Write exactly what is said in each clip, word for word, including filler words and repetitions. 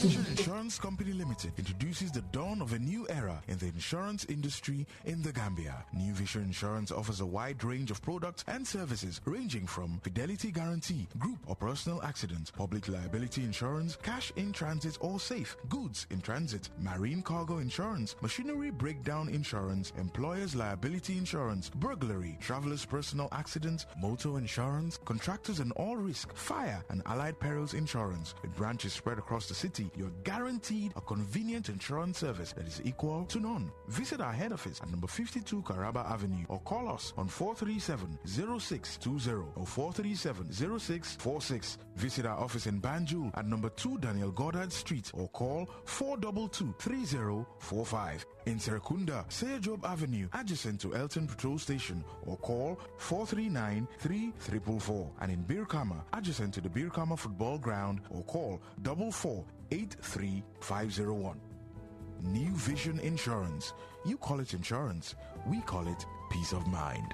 Vision Insurance Company Limited introduces the dawn of a new era in the insurance industry in the Gambia. New Vision Insurance offers a wide range of products and services ranging from fidelity guarantee, group or personal accident, public liability insurance, cash in transit or safe, goods in transit, marine cargo insurance, machinery breakdown insurance, employer's liability insurance, burglary, traveler's personal accident, motor insurance, contractors and all risk, fire and allied perils insurance. With branches spread across the city, you're guaranteed a convenient insurance service that is equal to none. Visit our head office at number fifty-two Caraba Avenue or call us on four three seven, zero six two zero or four three seven, zero six four six. Visit our office in Banjul at number two Daniel Goddard Street or call four two two, three zero four five. In Serekunda, Seyajob Avenue, adjacent to Elton Patrol Station, or call four three nine, three four four four. And in Birkama, adjacent to the Birkama Football Ground, or call four four eight three five zero one. New Vision Insurance. You call it insurance, we call it peace of mind.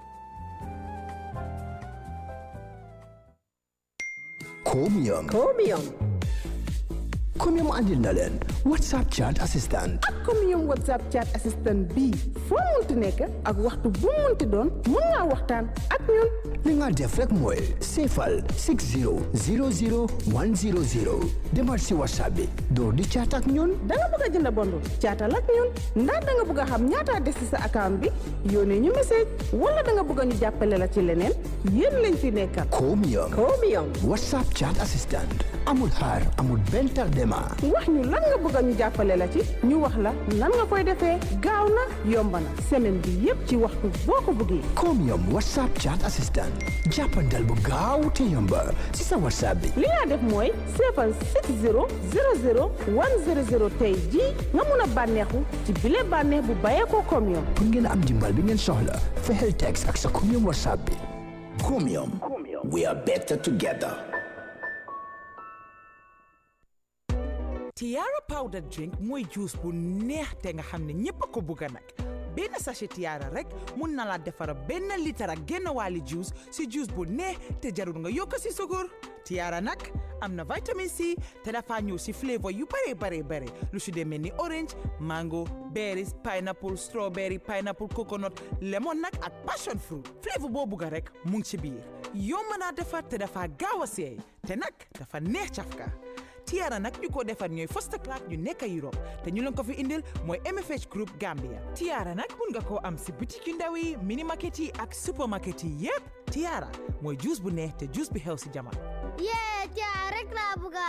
Chromium. Chromium. Chromium andil na leen WhatsApp chat assistant. ak Chromium WhatsApp chat assistant bii foo munti nekk ak waxtu bu munti doon mun nga waxtaan ak ñun. li nga def rek mooy seefal six zero zero zero one zero zero demal si WhatsApp bi door di chat ak ñun. da nga bëgg a jënd bundle chatal ak ñun ndax da nga bëgg a xam ñaata des ci sa account bi yónnee ñu message wala da nga bëgg ñu jàppale la ci leneen yéen lañ fi nekkal. Chromium. Chromium WhatsApp chat assistant amul xaar amul benn tardement. wax ñu lan nga bëgg ñu jàppale la ci ñu wax la nan nga koy defee gaaw na yomb na semaine bi yépp ci waxtu boo ko bëggee. Chromium WhatsApp chat assistant jàppandal bu gaaw te yomba si sa WhatsApp bi. li nga def mooy seefal six zero zero zero one zero zero tey jii nga mun a bànneexu ci bile bànneex bu bàyyee ko Chromium. pour ngeen am dimbal bi ngeen soxla fexeel text ak sa Chromium WhatsApp bi. Chromium, we are better together. Tiara powder drink mooy juice bu neex te nga xam ne ñépp a ko bëgg nag benn sachet Tiara rek mun na la defara benn litre ak genn wàlli juice si juice bu neex te jarul nga yokk si sukur. Tiara nag am na vitamin C te dafa ñëw si flavor yu bare bare bare lu si demee ni orange, mango, berries, pineapple, strawberry, pineapple, coconut, lemon nag ak passion fruit. Flavor boo bëgg rek mu ngi ci biir yomb naa defar te dafa gaaw a seey te nag dafa neex cafka. Tiara nag ñu ko defar ñooy first class ñu nekk Europe te ñu leen ko fi indil mooy M F H Group Gambia. Tiara nag mun nga koo am si boutique yu ndaw yi mini market yi ak supermarket yi yépp. Tiara mooy juice bu neex te juice bi xew si jamono. yee Tiara rek laa bëgga.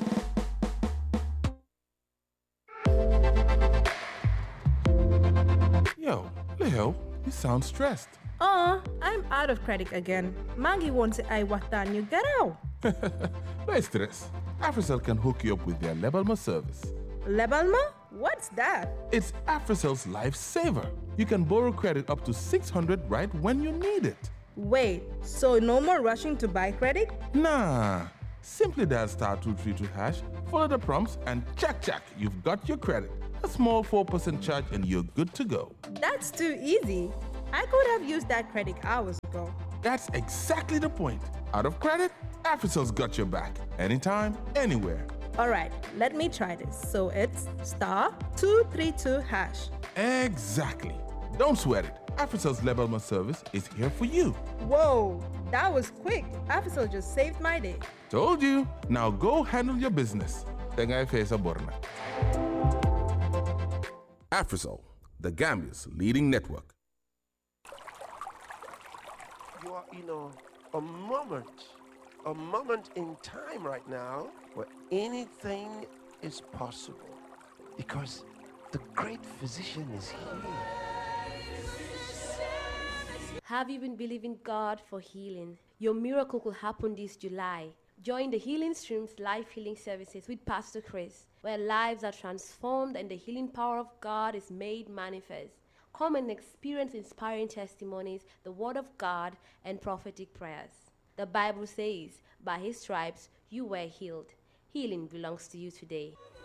Yo, Leo, you sound stressed. Oh, I'm out of credit again. Mangi wants I waxtaan ñu garaw. No stress. AfriCell can hook you up with their Lebalma service. Lebalma? What's that? It's AfriCell's lifesaver. You can borrow credit up to six hundred right when you need it. Wait, so no more rushing to buy credit? Nah. Simply dial star two three two hash, follow the prompts, and check, check, you've got your credit. A small four percent charge and you're good to go. That's too easy. I could have used that credit hours ago. That's exactly the point. Out of credit, AfriCell's got your back. Anytime, anywhere. All right, let me try this. So it's star two three two hash. Exactly. Don't sweat it. AfriCell's Lebalma service is here for you. Whoa, that was quick. AfriCell just saved my day. Told you. Now go handle your business. Tengai Fesa Borna. AfriCell, the Gambia's leading network. You are in a, a moment, a moment in time right now where anything is possible because the great physician is here. Have you been believing God for healing? Your miracle could happen this July. Join the Healing Streams Life Healing Services with Pastor Chris, where lives are transformed and the healing power of God is made manifest. Come and experience inspiring testimonies, the Word of God, and prophetic prayers. The Bible says, by His stripes you were healed. Healing belongs to you today.